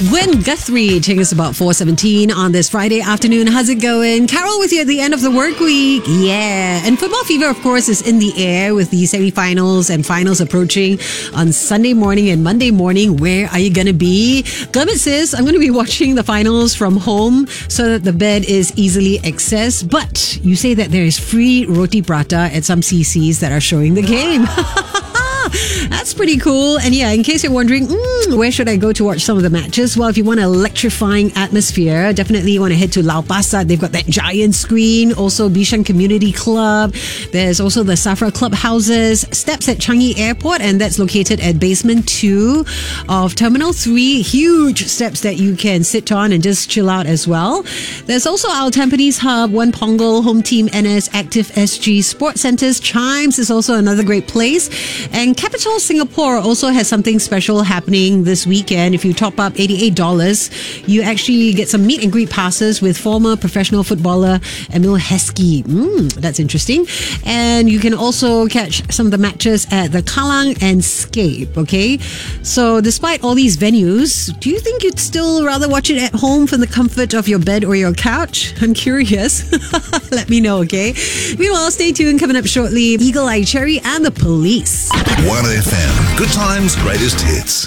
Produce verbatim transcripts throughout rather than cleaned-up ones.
Gwen Guthrie taking us about four seventeen on this Friday afternoon. How's it going? Carol with you at the end of the work week. Yeah. And football fever, of course, is in the air with the semi-finals and finals approaching on Sunday morning and Monday morning. Where are you going to be? Clement says, I'm going to be watching the finals from home so that the bed is easily accessed. But you say that there is free roti prata at some C Cs that are showing the game. That's pretty cool. And yeah, in case you're wondering, mm, where should I go to watch some of the matches? Well, if you want an electrifying atmosphere, definitely you want to head to Lau Pa Sat. They've got that giant screen. Also, Bishan Community Club. There's also the Safra Clubhouses. Steps at Changi Airport, and that's located at basement two of Terminal three. Huge steps that you can sit on and just chill out as well. There's also our Tampines Hub, One Pongal, Home Team N S, Active S G, Sports Centres. Chimes is also another great place. And Capital Singapore also has something special happening this weekend. If you top up eighty-eight dollars, you actually get some meet and greet passes with former professional footballer Emil Heskey. Mm, that's interesting. And you can also catch some of the matches at the Kallang and Scape, okay? So despite all these venues, do you think you'd still rather watch it at home from the comfort of your bed or your couch? I'm curious. Let me know, okay? Meanwhile, stay tuned. Coming up shortly, Eagle Eye Cherry and the Police. one F M. Good times, greatest hits.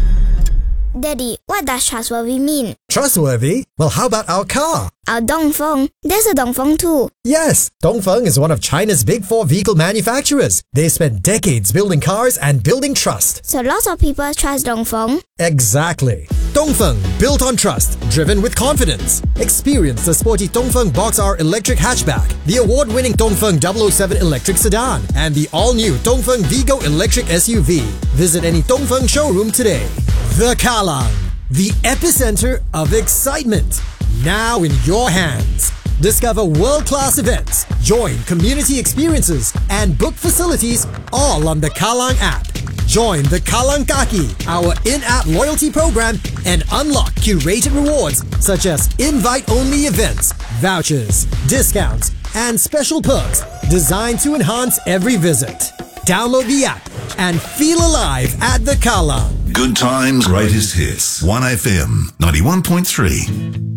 Daddy, what does trustworthy mean? Trustworthy? Well, how about our car? Our Dongfeng. There's a Dongfeng too. Yes, Dongfeng is one of China's big four vehicle manufacturers. They spent decades building cars and building trust. So lots of people trust Dongfeng. Exactly. Dongfeng, built on trust, driven with confidence. Experience the sporty Dongfeng Box R electric hatchback, the award-winning Dongfeng double oh seven electric sedan, and the all-new Dongfeng Vigo electric S U V. Visit any Dongfeng showroom today. The Kallang, the epicenter of excitement, now in your hands. Discover world-class events, join community experiences, and book facilities all on the Kallang app. Join the Kallang Kaki, our in-app loyalty program, and unlock curated rewards such as invite-only events, vouchers, discounts, and special perks designed to enhance every visit. Download the app and feel alive at the Kallang. Good times, greatest hits. one F M, ninety-one point three.